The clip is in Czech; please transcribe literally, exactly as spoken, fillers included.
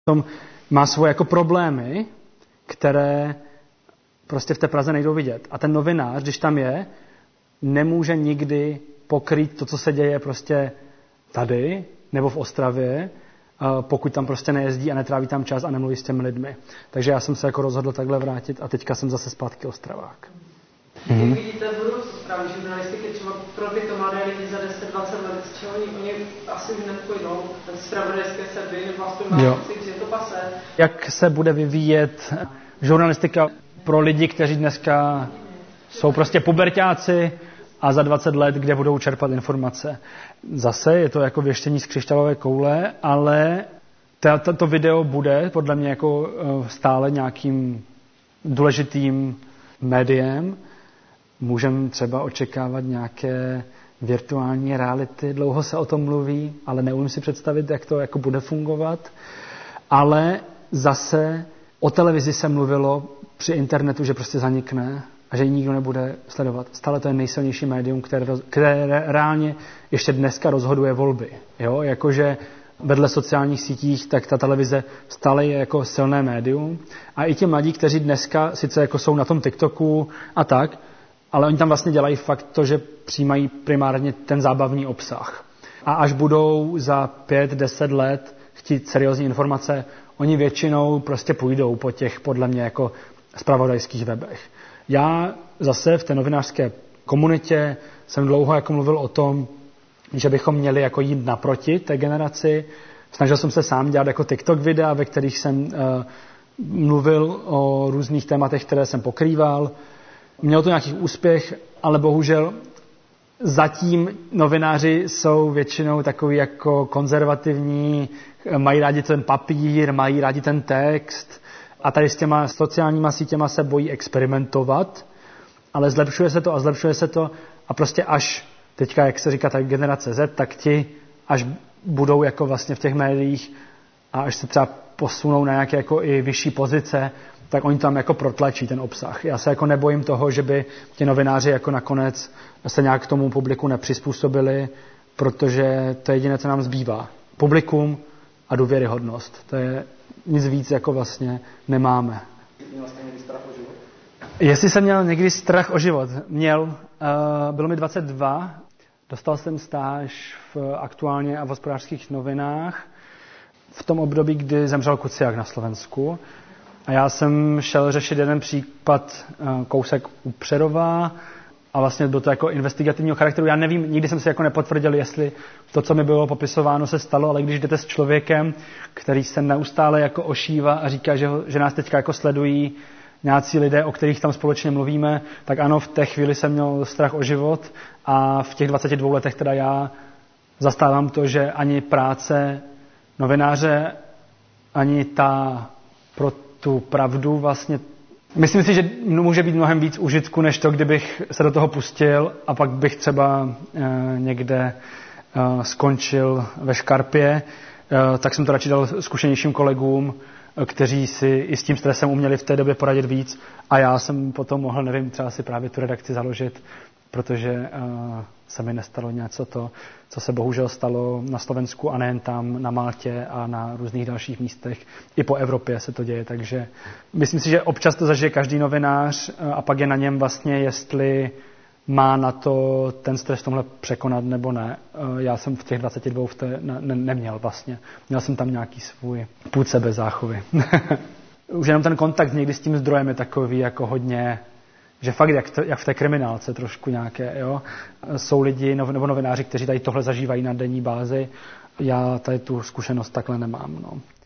tom má svoje jako problémy, které prostě v té Praze nejdou vidět. A ten novinář, když tam je, nemůže nikdy pokrýt to, co se děje prostě tady nebo v Ostravě, pokud tam prostě nejezdí a netráví tam čas a nemluví s těmi lidmi. Takže já jsem se jako rozhodl takhle vrátit a teďka jsem zase zpátky Ostravák. Jak mm-hmm. vidíte budoucnost právě žurnalistiky třeba pro ty to mladé lidi za deset dvacet let, z čeho oni, oni asi už nepůjdou, z zpravodajské seby, nebo aspoň má pocit, že to pase. Jak se bude vyvíjet žurnalistika pro lidi, kteří dneska jsou prostě puberťáci a za dvacet let, kde budou čerpat informace. Zase je to jako věštění z křišťálové koule, ale to video bude podle mě jako stále nějakým důležitým médiem. Můžeme třeba očekávat nějaké virtuální reality, dlouho se o tom mluví, ale neumím si představit, jak to jako bude fungovat. Ale zase o televizi se mluvilo při internetu, že prostě zanikne a že ji nikdo nebude sledovat. Stále to je nejsilnější médium, které, které reálně ještě dneska rozhoduje volby. Jo? Jakože vedle sociálních sítích, tak ta televize stále je jako silné médium. A i ti mladí, kteří dneska sice jako jsou na tom TikToku a tak, ale oni tam vlastně dělají fakt to, že přijímají primárně ten zábavný obsah. A až budou za pět, deset let chtít seriózní informace, oni většinou prostě půjdou po těch, podle mě, jako zpravodajských webech. Já zase v té novinářské komunitě jsem dlouho jako mluvil o tom, že bychom měli jako jít naproti té generaci. Snažil jsem se sám dělat jako TikTok videa, ve kterých jsem uh, mluvil o různých tématech, které jsem pokrýval. Mělo to nějaký úspěch, ale bohužel zatím novináři jsou většinou takový jako konzervativní, mají rádi ten papír, mají rádi ten text a tady s těma sociálníma sítěma se bojí experimentovat, ale zlepšuje se to a zlepšuje se to a prostě až teďka, jak se říká, ta generace Z, tak ti až budou jako vlastně v těch médiích a až se třeba posunou na nějaké jako i vyšší pozice, tak oni tam jako protlačí ten obsah. Já se jako nebojím toho, že by ti novináři jako nakonec se nějak k tomu publiku nepřizpůsobili, protože to je jediné, co nám zbývá. Publikum a důvěryhodnost. To je nic víc, jako vlastně nemáme. Měl jste někdy strach o život? Jestli jsem měl někdy strach o život? Měl. Uh, bylo mi dvacet dva. Dostal jsem stáž v aktuálně a v Hospodářských novinách v tom období, kdy zemřel Kuciak na Slovensku. A já jsem šel řešit jeden případ kousek u Přerova a vlastně do toho jako investigativního charakteru. Já nevím, nikdy jsem si jako nepotvrdil, jestli to, co mi bylo popisováno, se stalo, ale když jdete s člověkem, který se neustále jako ošívá a říká, že, ho, že nás teďka jako sledují nějací lidé, o kterých tam společně mluvíme, tak ano, v té chvíli jsem měl strach o život a v těch dvaceti dvou letech teda já zastávám to, že ani práce novináře, ani ta pro tu pravdu vlastně. Myslím si, že může být mnohem víc užitku, než to, kdybych se do toho pustil a pak bych třeba e, někde e, skončil ve škarpě, e, tak jsem to radši dal zkušenějším kolegům, kteří si i s tím stresem uměli v té době poradit víc a já jsem potom mohl, nevím, třeba si právě tu redakci založit, protože uh, se mi nestalo něco to, co se bohužel stalo na Slovensku a nejen tam, na Maltě a na různých dalších místech. I po Evropě se to děje, takže myslím si, že občas to zažije každý novinář uh, a pak je na něm vlastně, jestli má na to ten stres v tomhle překonat nebo ne. Uh, já jsem v těch dvaceti dvou v té ne, ne, neměl vlastně. Měl jsem tam nějaký svůj půd sebezáchovy. Už jenom ten kontakt někdy s tím zdrojem je takový jako hodně, že fakt jak, to, jak v té kriminálce trošku nějaké, jo. Jsou lidi nebo novináři, kteří tady tohle zažívají na denní bázi. Já tady tu zkušenost takhle nemám, no.